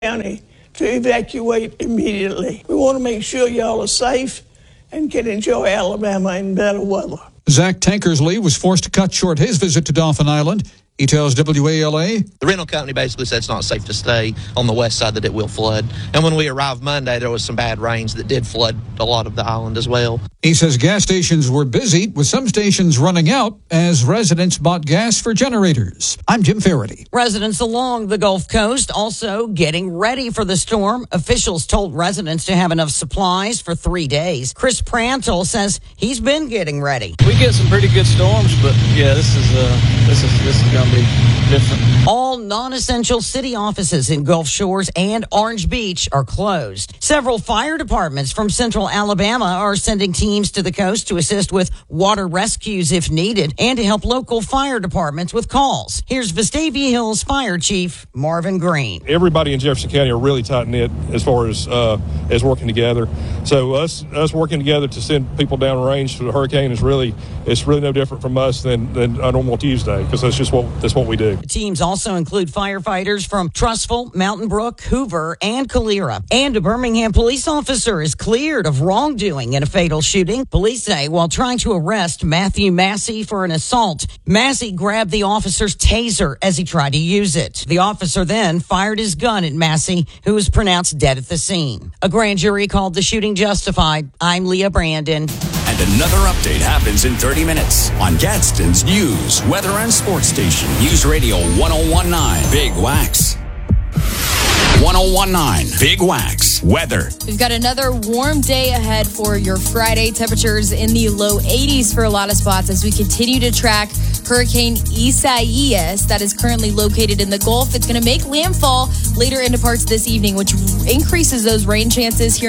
County to evacuate immediately. We want to make sure y'all are safe and can enjoy Alabama in better weather. Zach Tankersley was forced to cut short his visit to Dauphin Island. He tells WALA, the rental company basically said it's not safe to stay on the west side, that it will flood. And when we arrived Monday, there was some bad rains that did flood a lot of the island as well. He says gas stations were busy, with some stations running out as residents bought gas for generators. I'm Jim Faraday. Residents along the Gulf Coast also getting ready for the storm. Officials told residents to have enough supplies for 3 days. Chris Prantle says he's been getting ready. We get some pretty good storms, but yeah, this is going to be different. All non-essential city offices in Gulf Shores and Orange Beach are closed. Several fire departments from central Alabama are sending teams to the coast to assist with water rescues if needed and to help local fire departments with calls. Here's Vestavia Hills Fire Chief Marvin Green. Everybody in Jefferson County are really tight-knit as far as working together. So us working together to send people downrange to the hurricane it's really no different from us than a normal Tuesday, because that's what we do. The teams also include firefighters from Trussville, Mountain Brook, Hoover, and Calera. And a Birmingham police officer is cleared of wrongdoing in a fatal shooting. Police say while trying to arrest Matthew Massey for an assault, Massey grabbed the officer's taser as he tried to use it. The officer then fired his gun at Massey, who was pronounced dead at the scene. A grand jury called the shooting justified. I'm Leah Brandon. And another update happens in 30 minutes on Gadsden's news, weather, and sports station. News Radio 1019 Big Wax. 1019 Big Wax weather. We've got another warm day ahead for your Friday. Temperatures in the low 80s for a lot of spots as we continue to track Hurricane Isaias that is currently located in the Gulf. It's going to make landfall later into parts this evening, which increases those rain chances here